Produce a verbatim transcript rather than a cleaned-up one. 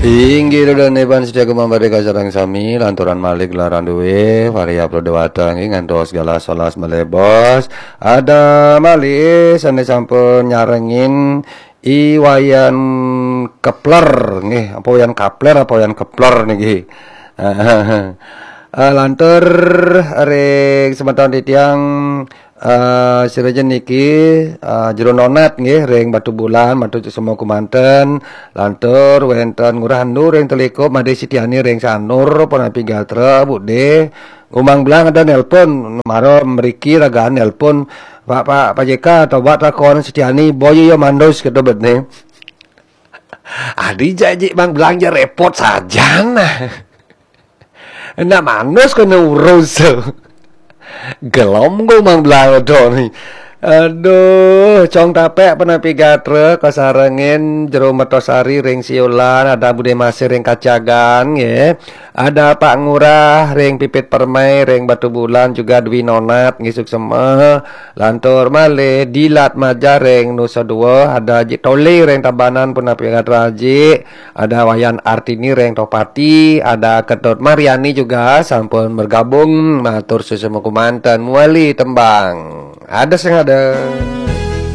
Inggih dan neban sedia kumambade sareng sami lanturan malik laran duwe varia prodewata nggih ngantos segala solas melebos ada malih sane sampun nyarengin iwayan kepler nggih apa wayan kapler apa wayan kepler niki. Uh, lantur rek semeton titiang uh, sirejen niki uh, jero nonat nggih reng Batu Bulan matu semua kumanten lantur wenten ngurah nur reng teleko Made Sitiani reng sanur ponapi gatra bude umang belang ada nelpon maro mriki ragaan nelpon Pak Pak Pak J K atau Pak Takon Sitiani boyo yo mandos kedobet nih. Adi janji bang belanja repot saja nah. Nak manus kena urus. Gelom gue mang belang nih. Aduh, cong tapek penapi gatre kasarengin jero Mertosari ring Siulan ada Bude Masih ring Kacagan ya. Ada Pak Ngurah ring Pipit Permai ring Batu Bulan juga Dwi Nonat ngisuk semua. Lantur male Dilat Maja ring Nusa Dua ada Haji Toli ring Tabanan penapi gatre Haji. Ada Wayan Artini ring Topati, ada Ketut Mariani juga sampun bergabung matur sesama kumantan muali tembang. Ada sing ada